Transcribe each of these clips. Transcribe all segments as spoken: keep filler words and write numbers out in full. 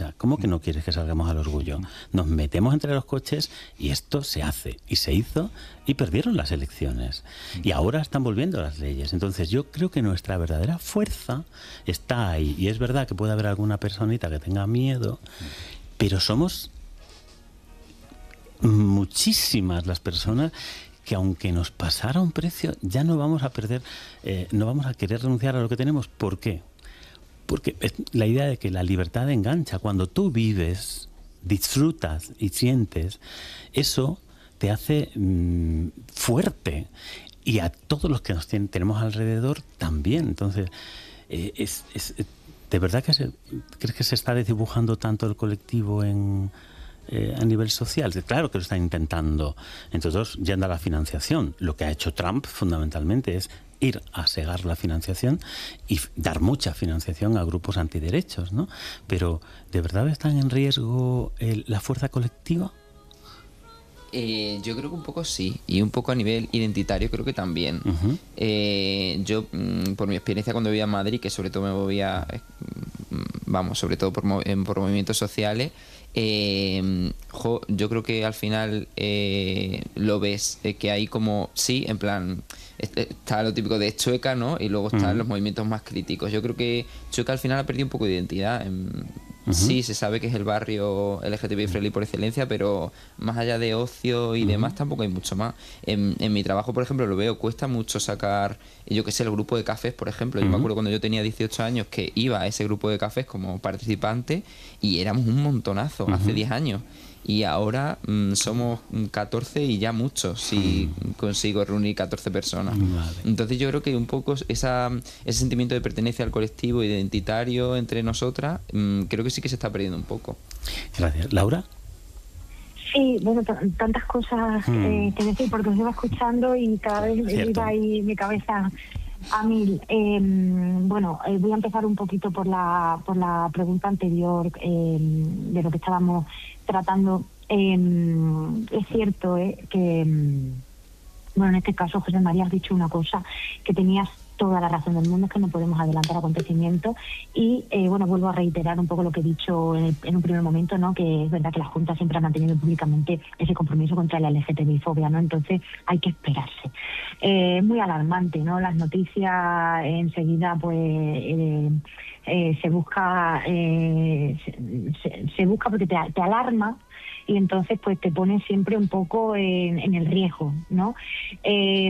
sea, ¿cómo que no quieres que salgamos al orgullo? Nos metemos entre los coches y esto se hace, y se hizo, y perdieron las elecciones. Y ahora están volviendo las leyes. Entonces yo creo que nuestra verdadera fuerza está ahí. Y es verdad que puede haber alguna personita que tenga miedo, pero somos muchísimas las personas que aunque nos pasara un precio, ya no vamos a perder, eh, no vamos a querer renunciar a lo que tenemos. ¿Por qué? Porque es la idea de que la libertad engancha. Cuando tú vives, disfrutas y sientes, eso te hace mmm, fuerte. Y a todos los que nos tienen, tenemos alrededor también. Entonces, eh, es, es, ¿de verdad que se, crees que se está desdibujando tanto el colectivo en... Eh, a nivel social? Claro que lo están intentando. Entonces, yendo a la financiación, lo que ha hecho Trump fundamentalmente es ir a segar la financiación y dar mucha financiación a grupos antiderechos, ¿no? Pero, ¿de verdad están en riesgo el, la fuerza colectiva? Eh, yo creo que un poco sí, y un poco a nivel identitario creo que también. Uh-huh. eh, yo, mm, por mi experiencia cuando vivía en Madrid, que sobre todo me movía, eh, vamos, sobre todo por, por movimientos sociales, Eh, jo, yo creo que al final eh, lo ves, eh, que hay como, sí, en plan, está lo típico de Chueca, ¿no? Y luego están uh-huh. los movimientos más críticos. Yo creo que Chueca al final ha perdido un poco de identidad. En, uh-huh. Sí, se sabe que es el barrio L G T B I friendly por excelencia, pero más allá de ocio y uh-huh. demás tampoco hay mucho más. En, en mi trabajo, por ejemplo, lo veo, cuesta mucho sacar, yo qué sé, el grupo de cafés, por ejemplo. Yo uh-huh. me acuerdo cuando yo tenía dieciocho años que iba a ese grupo de cafés como participante y éramos un montonazo, uh-huh. hace diez años. Y ahora mmm, somos catorce y ya muchos si mm. consigo reunir catorce personas. Vale. Entonces yo creo que un poco esa, ese sentimiento de pertenencia al colectivo identitario entre nosotras, mmm, creo que sí que se está perdiendo un poco. Gracias. ¿Laura? Sí, bueno, t- tantas cosas mm. eh, que decir porque os iba escuchando y cada vez Cierto. iba ahí mi cabeza a mil. Eh, bueno, eh, voy a empezar un poquito por la por la pregunta anterior eh, de lo que estábamos tratando. Eh, es cierto eh, que, bueno, en este caso, José María, has dicho una cosa que tenías toda la razón del mundo, es que no podemos adelantar acontecimientos y, eh, bueno, vuelvo a reiterar un poco lo que he dicho en, el, en un primer momento, ¿no? Que es verdad que la Junta siempre ha mantenido públicamente ese compromiso contra la L G T B I-fobia, ¿no? Entonces hay que esperarse. Eh, es muy alarmante, ¿no? Las noticias enseguida, pues, eh, eh, se busca, eh, se, se, se busca porque te, te alarma. Y entonces pues te pones siempre un poco en, en el riesgo, ¿no? Eh,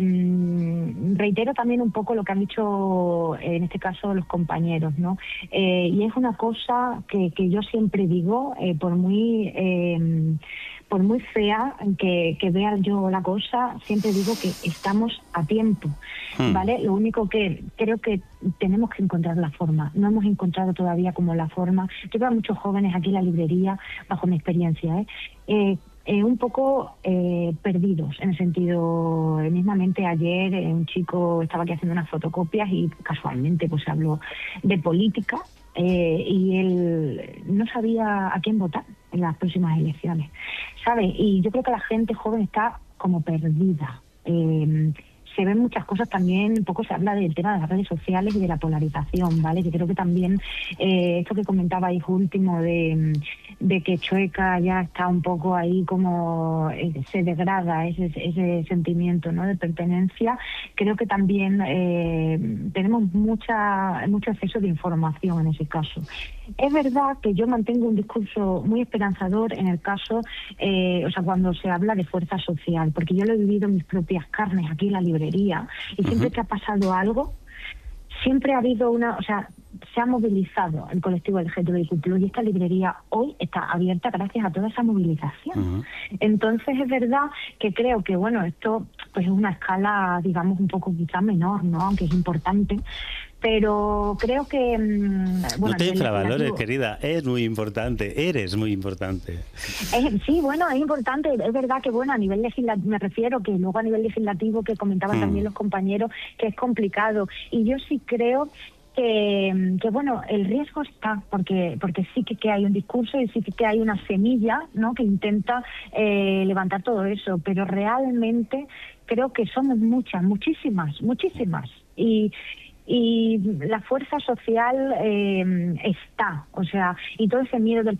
reitero también un poco lo que han dicho en este caso los compañeros, ¿no? Eh, y es una cosa que, que yo siempre digo, eh, por muy eh, por muy fea que, que vea yo la cosa, siempre digo que estamos a tiempo, ¿vale? Hmm. Lo único que creo que tenemos que encontrar la forma. No hemos encontrado todavía como la forma. Yo veo a muchos jóvenes aquí en la librería, bajo mi experiencia, ¿eh? Eh, eh, un poco eh, perdidos, en el sentido, eh, mismamente ayer eh, un chico estaba aquí haciendo unas fotocopias y casualmente pues habló de política eh, y él no sabía a quién votar en las próximas elecciones, ¿sabes? Y yo creo que la gente joven está como perdida. Eh, se ven muchas cosas también, un poco se habla del tema de las redes sociales y de la polarización, ¿vale? Yo creo que también eh, esto que comentabais último de, de que Chueca ya está un poco ahí como eh, se degrada ese, ese sentimiento, ¿no? De pertenencia, creo que también eh, tenemos mucha mucho exceso de información en ese caso. Es verdad que yo mantengo un discurso muy esperanzador en el caso, eh, o sea, cuando se habla de fuerza social, porque yo lo he vivido en mis propias carnes aquí en la librería y siempre uh-huh. que ha pasado algo, siempre ha habido una, o sea, se ha movilizado el colectivo L G T B I Q plus, y esta librería hoy está abierta gracias a toda esa movilización. Uh-huh. Entonces es verdad que creo que, bueno, esto pues es una escala, digamos, un poco quizá menor, ¿no? Aunque es importante. Pero creo que... Bueno, no te infravalores, querida, es muy importante, eres muy importante. Es, sí, bueno, es importante, es verdad que, bueno, a nivel legislativo, me refiero que luego a nivel legislativo, que comentaban mm. también los compañeros, que es complicado. Y yo sí creo que, que bueno, el riesgo está, porque porque sí que, que hay un discurso y sí que, que hay una semilla, ¿no?, que intenta eh, levantar todo eso, pero realmente creo que somos muchas, muchísimas, muchísimas. Y... Y la fuerza social eh, está, o sea, y todo ese miedo del